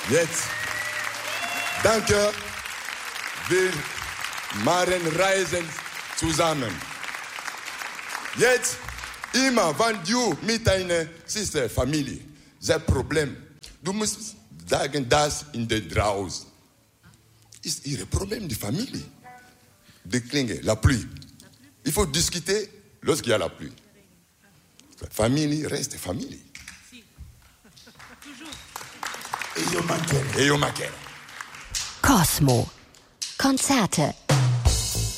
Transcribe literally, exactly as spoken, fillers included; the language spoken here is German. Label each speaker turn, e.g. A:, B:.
A: Jetzt, danke, wir machen Reisen zusammen. Jetzt, immer, wenn du mit deiner Schwester, Familie, das Problem, du musst sagen, das in der draußen ist ihr Problem, die Familie. Die Klinge, la pluie. Il faut discuter lorsqu'il y a la pluie. La famille reste famille.
B: E io mancherò.
A: E io mancherò.
C: Cosmo. Konzerte